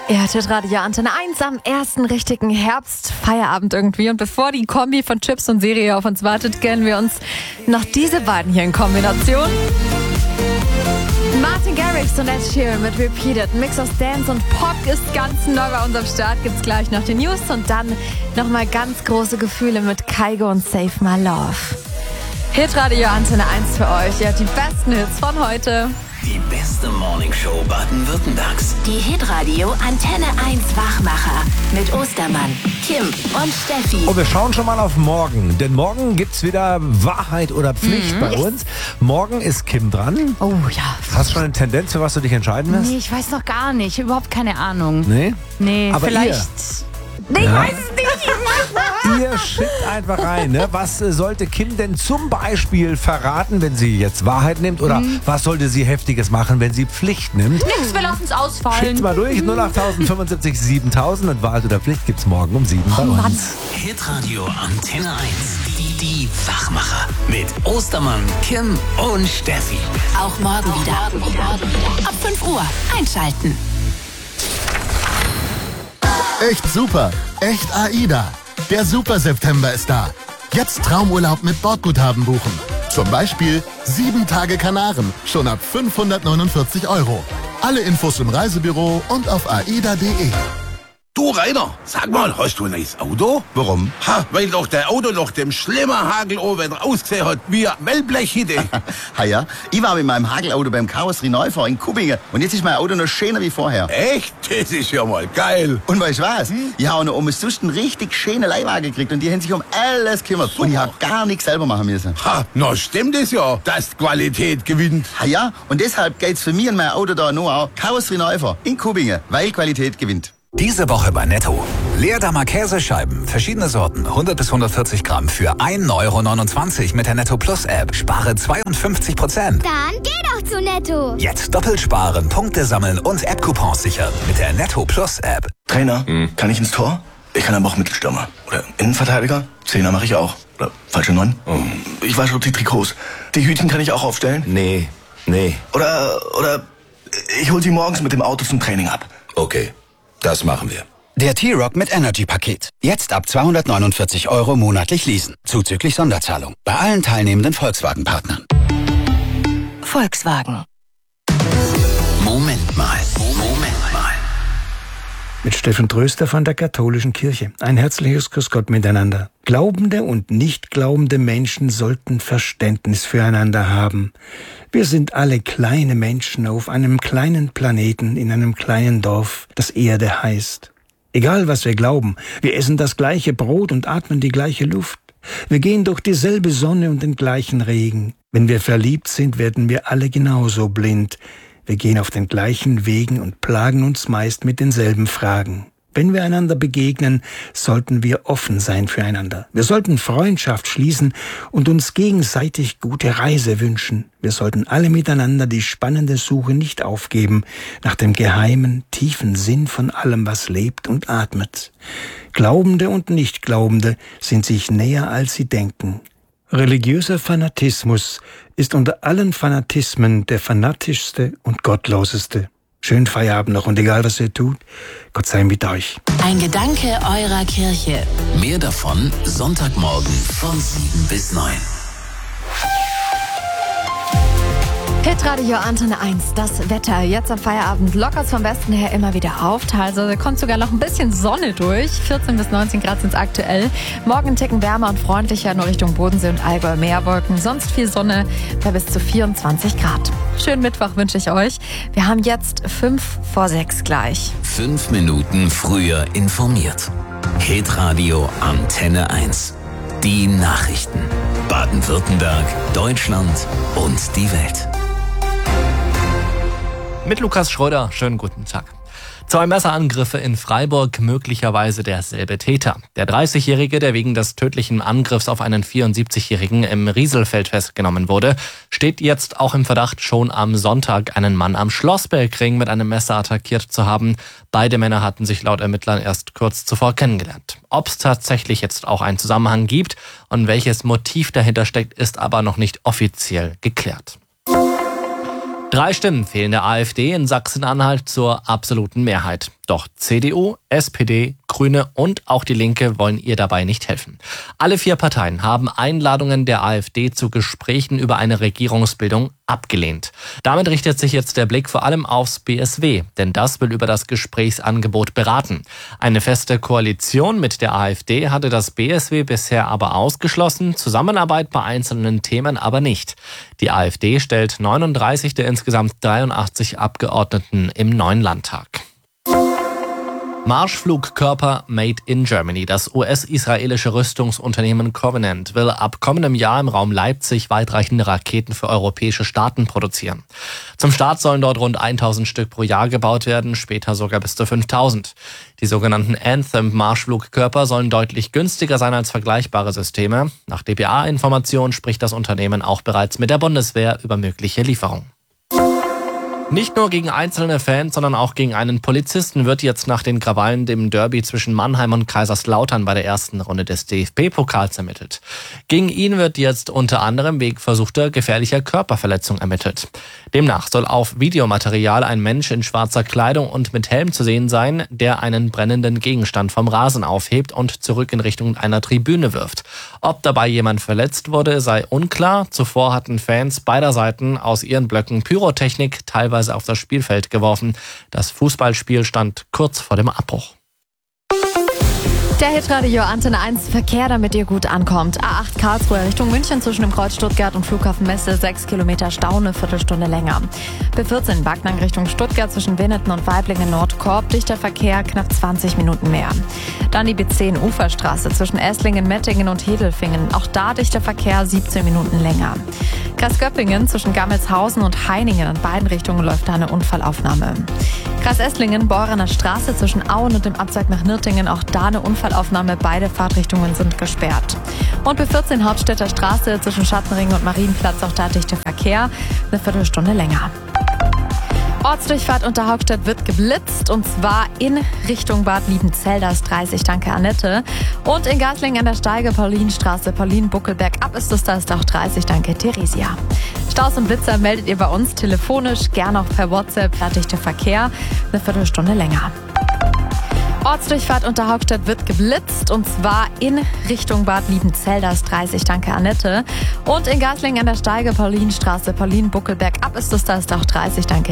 Ihr hörtet Radio Antenne 1 am ersten richtigen Herbstfeierabend irgendwie. Und bevor die Kombi von Chips und Serie auf uns wartet, gönnen wir uns noch diese beiden hier in Kombination. Martin Garrix und Ed Sheeran mit Repeated. Ein Mix aus Dance und Pop ist ganz neu bei uns am Start. Gibt's gleich noch die News und dann nochmal ganz große Gefühle mit Kygo und Save My Love. Hitradio Antenne 1 für euch. Ihr habt die besten Hits von heute. Die beste Morningshow Baden-Württembergs. Die Hitradio Antenne 1 Wachmacher mit Ostermann, Kim und Steffi. Und wir schauen schon mal auf morgen, denn morgen gibt's wieder Wahrheit oder Pflicht bei uns. Morgen ist Kim dran. Oh ja. Hast du schon eine Tendenz, für was du dich entscheiden wirst? Nee, ich weiß noch gar nicht. Überhaupt keine Ahnung. Nee? Nee, Aber vielleicht... Nee, ich weiß es nicht. Ihr schickt einfach rein, ne? Was sollte Kim denn zum Beispiel verraten, wenn sie jetzt Wahrheit nimmt? Oder was sollte sie Heftiges machen, wenn sie Pflicht nimmt? Nix, wir lassen es ausfallen. Schickt's mal durch, 08000 75 7000 und Wahrheit oder Pflicht gibt's morgen um 7 bei uns. Hitradio Antenne 1. Die Wachmacher mit Ostermann, Kim und Steffi. Auch morgen wieder. Ab 5 Uhr einschalten. Echt super. Echt AIDA. Der Super September ist da. Jetzt Traumurlaub mit Bordguthaben buchen. Zum Beispiel 7 Tage Kanaren. Schon ab 549 €. Alle Infos im Reisebüro und auf aida.de. Du Rainer, sag mal, hast du ein neues Auto? Warum? Weil doch der Auto nach dem schlimmen Hagelowetter ausgesehen hat wie ein Wellblechhitte. Ja, ich war mit meinem Hagelauto beim Karosserieneubau in Kubbingen und jetzt ist mein Auto noch schöner wie vorher. Echt? Das ist ja mal geil. Und weißt du was? Ich habe noch um einen richtig schönen Leihwagen gekriegt und die haben sich um alles gekümmert. Und ich habe gar nichts selber machen müssen. Na stimmt es ja, dass die Qualität gewinnt. Ja, und deshalb geht's für mich und mein Auto da nur auch Karosserieneubau in Kubbingen, weil Qualität gewinnt. Diese Woche bei Netto. Leerdammer Käsescheiben, verschiedene Sorten, 100 bis 140 Gramm für 1,29 € mit der Netto Plus App. Spare 52%. Dann geh doch zu Netto. Jetzt doppelt sparen, Punkte sammeln und App-Coupons sichern mit der Netto Plus App. Trainer, kann ich ins Tor? Ich kann aber auch Mittelstürmer. Oder Innenverteidiger? Zehner mache ich auch. Oder falsche 9? Ich wasche auch die Trikots. Die Hütchen kann ich auch aufstellen? Nee. Oder ich hol sie morgens mit dem Auto zum Training ab. Okay, das machen wir. Der T-Rock mit Energy-Paket. Jetzt ab 249 € monatlich leasen. Zuzüglich Sonderzahlung. Bei allen teilnehmenden Volkswagen-Partnern. Volkswagen. Moment mal. Mit Steffen Tröster von der Katholischen Kirche. Ein herzliches Grüß Gott miteinander. Glaubende und nicht glaubende Menschen sollten Verständnis füreinander haben. Wir sind alle kleine Menschen auf einem kleinen Planeten in einem kleinen Dorf, das Erde heißt. Egal was wir glauben, wir essen das gleiche Brot und atmen die gleiche Luft. Wir gehen durch dieselbe Sonne und den gleichen Regen. Wenn wir verliebt sind, werden wir alle genauso blind. Wir gehen auf den gleichen Wegen und plagen uns meist mit denselben Fragen. Wenn wir einander begegnen, sollten wir offen sein füreinander. Wir sollten Freundschaft schließen und uns gegenseitig gute Reise wünschen. Wir sollten alle miteinander die spannende Suche nicht aufgeben nach dem geheimen, tiefen Sinn von allem, was lebt und atmet. Glaubende und Nichtglaubende sind sich näher, als sie denken. Religiöser Fanatismus ist unter allen Fanatismen der fanatischste und gottloseste. Schönen Feierabend noch und egal was ihr tut, Gott sei mit euch. Ein Gedanke eurer Kirche. Mehr davon Sonntagmorgen von 7 bis 9. Hitradio Antenne 1, das Wetter. Jetzt am Feierabend lockert vom Westen her immer wieder auf. Also da kommt sogar noch ein bisschen Sonne durch. 14 bis 19 Grad sind es aktuell. Morgen ein Ticken wärmer und freundlicher, nur Richtung Bodensee und Allgäu Meerwolken. Sonst viel Sonne bei bis zu 24 Grad. Schönen Mittwoch wünsche ich euch. Wir haben jetzt 5 vor 6 gleich. 5 Minuten früher informiert. Hitradio Antenne 1. Die Nachrichten. Baden-Württemberg, Deutschland und die Welt. Mit Lukas Schröder, schönen guten Tag. 2 Messerangriffe in Freiburg, möglicherweise derselbe Täter. Der 30-Jährige, der wegen des tödlichen Angriffs auf einen 74-Jährigen im Rieselfeld festgenommen wurde, steht jetzt auch im Verdacht, schon am Sonntag einen Mann am Schlossbergring mit einem Messer attackiert zu haben. Beide Männer hatten sich laut Ermittlern erst kurz zuvor kennengelernt. Ob es tatsächlich jetzt auch einen Zusammenhang gibt und welches Motiv dahinter steckt, ist aber noch nicht offiziell geklärt. 3 Stimmen fehlen der AfD in Sachsen-Anhalt zur absoluten Mehrheit. Doch CDU, SPD, Grüne und auch die Linke wollen ihr dabei nicht helfen. Alle 4 Parteien haben Einladungen der AfD zu Gesprächen über eine Regierungsbildung abgelehnt. Damit richtet sich jetzt der Blick vor allem aufs BSW, denn das will über das Gesprächsangebot beraten. Eine feste Koalition mit der AfD hatte das BSW bisher aber ausgeschlossen, Zusammenarbeit bei einzelnen Themen aber nicht. Die AfD stellt 39 der insgesamt 83 Abgeordneten im neuen Landtag. Marschflugkörper Made in Germany. Das US-israelische Rüstungsunternehmen Covenant will ab kommendem Jahr im Raum Leipzig weitreichende Raketen für europäische Staaten produzieren. Zum Start sollen dort rund 1000 Stück pro Jahr gebaut werden, später sogar bis zu 5000. Die sogenannten Anthem-Marschflugkörper sollen deutlich günstiger sein als vergleichbare Systeme. Nach dpa-Informationen spricht das Unternehmen auch bereits mit der Bundeswehr über mögliche Lieferungen. Nicht nur gegen einzelne Fans, sondern auch gegen einen Polizisten wird jetzt nach den Krawallen dem Derby zwischen Mannheim und Kaiserslautern bei der ersten Runde des DFB-Pokals ermittelt. Gegen ihn wird jetzt unter anderem wegen versuchter gefährlicher Körperverletzung ermittelt. Demnach soll auf Videomaterial ein Mensch in schwarzer Kleidung und mit Helm zu sehen sein, der einen brennenden Gegenstand vom Rasen aufhebt und zurück in Richtung einer Tribüne wirft. Ob dabei jemand verletzt wurde, sei unklar. Zuvor hatten Fans beider Seiten aus ihren Blöcken Pyrotechnik teilweise auf das Spielfeld geworfen. Das Fußballspiel stand kurz vor dem Abbruch. Der Hitradio Antenne 1 Verkehr, damit ihr gut ankommt. A8 Karlsruhe Richtung München zwischen dem Kreuz Stuttgart und Flughafen Messe 6 Kilometer Stau, eine Viertelstunde länger. B14 Backnang Richtung Stuttgart zwischen Winneten und Waiblingen Nordkorb, dichter Verkehr, knapp 20 Minuten mehr. Dann die B10 Uferstraße zwischen Esslingen, Mettingen und Hedelfingen, auch da dichter Verkehr, 17 Minuten länger. Kreis Göppingen zwischen Gammelshausen und Heiningen, in beiden Richtungen läuft da eine Unfallaufnahme. Kreis Esslingen, Beurener Straße zwischen Auen und dem Abzweig nach Nürtingen, auch da eine Unfallaufnahme, beide Fahrtrichtungen sind gesperrt. Und B14 Hauptstädter Straße zwischen Schattenring und Marienplatz, auch da dichter Verkehr, eine Viertelstunde länger. Ortsdurchfahrt unter Hauptstadt wird geblitzt und zwar in Richtung Bad Liebenzell, das 30, danke Annette. Und in Gaslingen an der Steige, Paulinstraße, Paulin-Buckelberg, ab ist es da auch 30, danke Theresia. Staus und Blitzer meldet ihr bei uns telefonisch, gern auch per WhatsApp, dichter Verkehr, eine Viertelstunde länger. Ortsdurchfahrt unter Hauptstadt wird geblitzt und zwar in Richtung Bad Liebenzell, das 30, danke Annette. Und in Gaslingen an der Steige, Paulinstraße, Paulin-Buckelberg, ab ist es da auch 30, danke